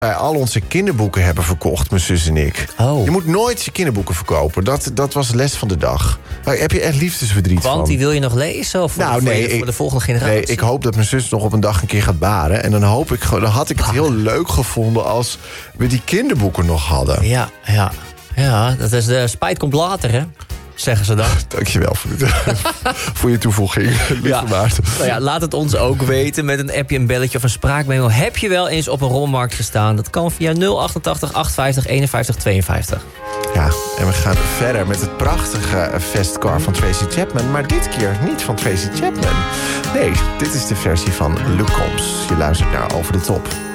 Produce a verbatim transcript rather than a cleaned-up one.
wij al onze kinderboeken hebben verkocht, mijn zus en ik. Oh. Je moet nooit je kinderboeken verkopen. Dat, dat was les van de dag. Daar heb je echt liefdesverdriet Want van. die wil je nog lezen? Of voor, Nou, voor, nee, je- voor ik- de volgende generatie? Nee, ik hoop dat mijn zus nog op een dag een keer gaat baren. En dan hoop ik gewoon, dan had ik het heel leuk gevonden als we die kinderboeken nog hadden. Ja, ja. Ja, dat is de spijt komt later, hè? Zeggen ze dan. Dankjewel voor, de, voor je toevoeging, lieve Ja. Maarten. Nou ja, laat het ons ook weten met een appje, een belletje of een spraakmemo. Heb je wel eens op een rommelmarkt gestaan? Dat kan via nul achtentachtig achtenvijftig eenenvijftig tweeënvijftig. Ja, en we gaan verder met het prachtige Festcar van Tracy Chapman. Maar dit keer niet van Tracy Chapman. Nee, dit is de versie van Luke Combs. Je luistert naar Over de Top.